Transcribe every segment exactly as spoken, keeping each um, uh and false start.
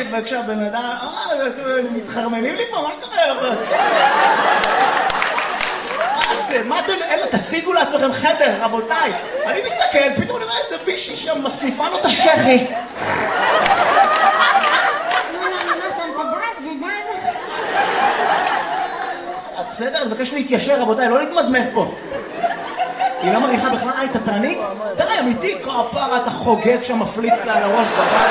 בבקשה, בן אדם, מתחרמנים לי פה, מה קורה? מה אתם, אלה, תשיגו לעצמכם חדר, רבותיי. אני מסתכל, פתאום אני רואה איזה בישי שם, מסניפה לו את השכי. בסדר, אני מבקש להתיישר, רבותיי, לא להתמזמז פה. היא לא מריחה בכלל, אה, היא תתרנית? די, אמיתי, כפרה, אתה חוגג שם, מפליץ לה על הראש בבית.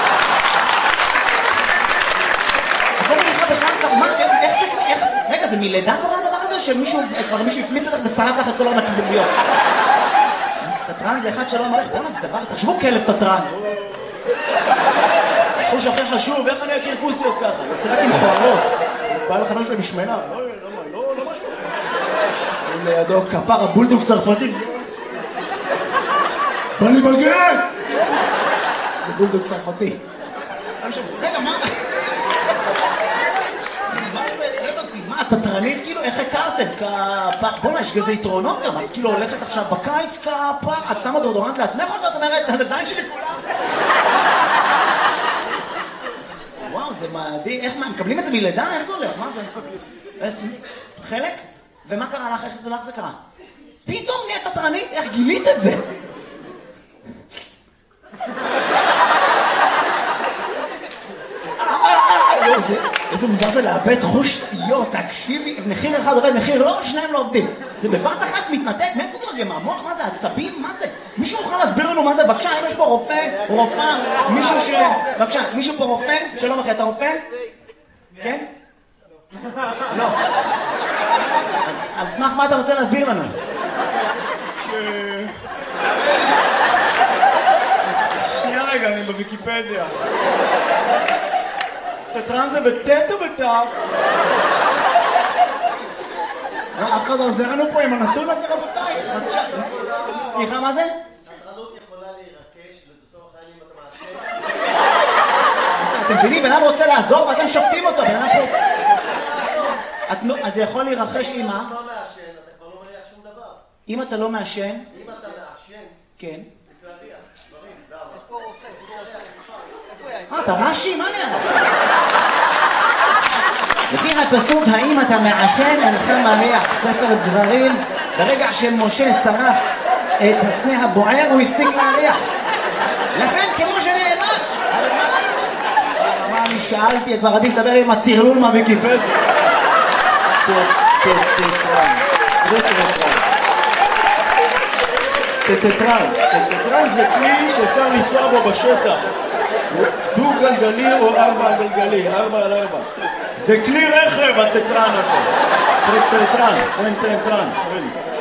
את לא מריחה בכלל, מה, איך זה, איך זה, רגע, זה מלידה קורה הדבר הזה, שמישהו, כבר מישהו הפליץ לך ושרף לך את כל הנקביליות? תתרן זה אחד שלא אמר לך, בואו זה דבר, תחשבו כלב תתרן. חוש הכי חשוב, איך אני אכיר כוסיות ככה? יוצא רק עם חוערות. בא לחנון שלהם משמנה, לא, לא, לא משהו. לידו כפר הבולדוג צרפתי. בא לי בגן! זה בולדוג צרפתי. רגע, מה? מה זה? לא הבנתי, מה, תתרנית? כאילו, איך הכרתם? כפר... בוא'נה, יש כזה יתרונות גם. את כאילו הולכת עכשיו בקיץ כפר, את שמה דורדורנט לעצמך או שאת אומרת, על הזין שלי כולם? וואו, זה מדהים. איך, מה, מקבלים את זה מלידה? איך זה הולך? מה זה? חלק? ומה קרה לך? איך זה לך זה קרה? פתאום נהיית תתרנית? איך גילית את זה? איזה מוזר זה לאבד חוש, יו, תקשיבי, מחיר אחד עובד, מחיר לא, שניים לא עובדים. זה בבת אחת מתנתק, מאיפה זה מגיע? מהמוח? מה זה? עצבים? מה זה? מישהו יכול להסביר לנו מה זה? בבקשה, אם יש פה רופא, רופאה, מישהו ש... בבקשה, מישהו פה רופא? שלום אחי, אתה רופא? כן? לא. אז על סמך מה אתה רוצה להסביר לנו? שנייה רגע, אני בוויקיפדיה. תתרן זה בטט או בטף? אף אחד עוזר לנו פה עם הנתון הזה, רבותיי. סליחה, מה זה? התרנות יכולה להירקש ובסוף החיים אתה מעשה. אתם מבינים, בן אדם רוצה לעזור ואתם שופטים אותו, בן אדם פה... אז זה יכול להירחש עם מה? אם אתה לא מעשן, אתה כבר לא מריח שום דבר. אם אתה לא מעשן? אם אתה מעשן, כן. זה להריח, דברים, למה? יש פה רופא, אה, אתה רש"י? מה נראה? לפי הפסוק, האם אתה מעשן, אינך מריח, ספר דברים, ברגע שמשה שרף את הסנה הבוער, הוא הפסיק להריח. לכן, כמו שנאמר, מה אני שאלתי, כבר עדיף לדבר עם הטרלול מהוויקיפדיה. טטטרן. זה טטטרן. טטטרן. טטטרן זה כלי שאפשר לנסוע בו בשטח. דו גלגלי או ארבע גלגלי, ארבע על ארבע. זה כלי רכב, הטטטרן הזה. טטטרן, טטטרן, טטטרן.